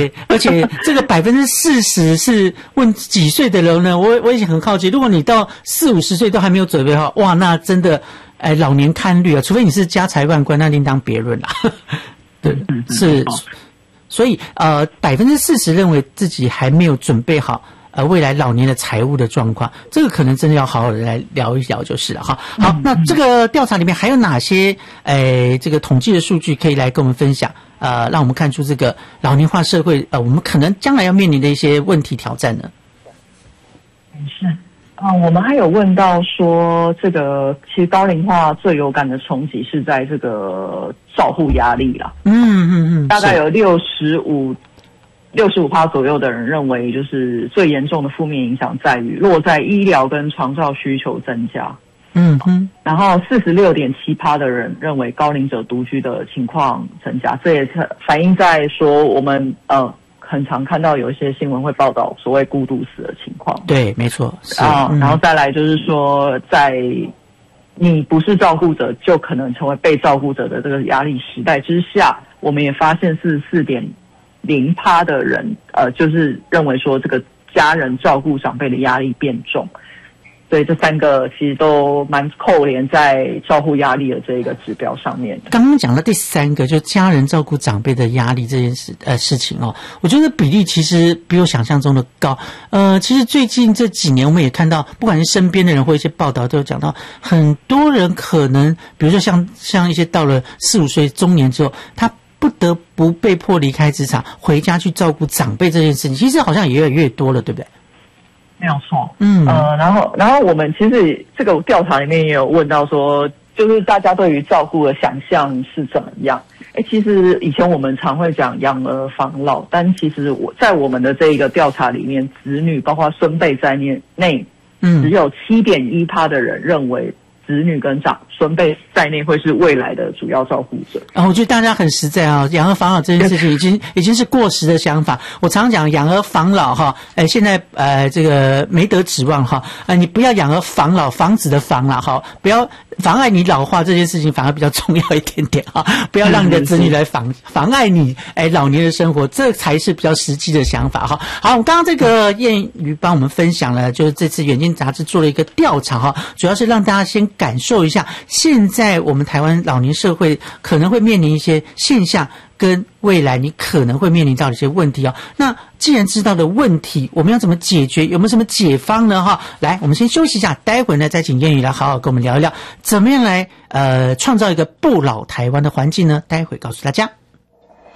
对，而且这个40%是问几岁的人呢？我也很好奇，如果你到40-50岁都还没有准备好，哇，那真的老年看绿啊！除非你是家财万贯，那另当别论啦。对，是，所以40%认为自己还没有准备好。未来老年的财务的状况，这个可能真的要好好的来聊一聊就是了哈。好，那这个调查里面还有哪些这个统计的数据可以来跟我们分享？让我们看出这个老龄化社会我们可能将来要面临的一些问题挑战呢？ 是我们还有问到说，这个其实高龄化最有感的冲击是在这个照护压力啦。大概有65%左右的人认为，就是最严重的负面影响在于落在医疗跟长照需求增加。然后46.7%的人认为高龄者独居的情况增加，这也是反映在说我们很常看到有一些新闻会报道所谓孤独死的情况。 对，没错。 然后再来就是说，在你不是照顾者就可能成为被照顾者的这个压力时代之下，我们也发现44.0%的人就是认为说这个家人照顾长辈的压力变重。所以这三个其实都蛮扣连在照护压力的这一个指标上面。 刚刚讲到第三个，就家人照顾长辈的压力这件事情我觉得比例其实比我想象中的高。其实最近这几年我们也看到，不管是身边的人或一些报道都有讲到，很多人可能比如说像一些到了4-5岁中年之后，他不得不被迫离开职场，回家去照顾长辈这件事情，其实好像也越来越多了，对不对？ 没有错。然后我们其实这个调查里面也有问到说，就是大家对于照顾的想象是怎么样？其实以前我们常会讲养儿防老，但其实在我们的这一个调查里面，子女包括孙辈在内，只有7.1%的人认为子女跟孙辈在内会是未来的主要照顾者。 我觉得大家很实在养儿防老这件事情已经是过时的想法。我常讲养儿防老现在这个没得指望你不要养儿防老，防止的防啦不要妨碍你老化这件事情反而比较重要一点点不要让你的子女来妨碍你老年的生活，这才是比较实际的想法好，刚刚这个燕瑜帮我们分享了，就是这次远见杂志做了一个调查主要是让大家先感受一下现在我们台湾老年社会可能会面临一些现象，跟未来你可能会面临到的一些问题那既然知道的问题，我们要怎么解决？有没有什么解方呢来，我们先休息一下，待会呢再请燕瑜来好好跟我们聊一聊，怎么样来创造一个不老台湾的环境呢？待会告诉大家。